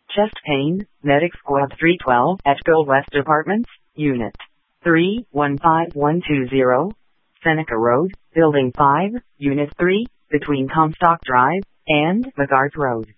Chest pain, Medic Squad 312 at Gold West Apartments, Unit 315120, Seneca Road, Building 5, Unit 3, between Comstock Drive and McGarth Road.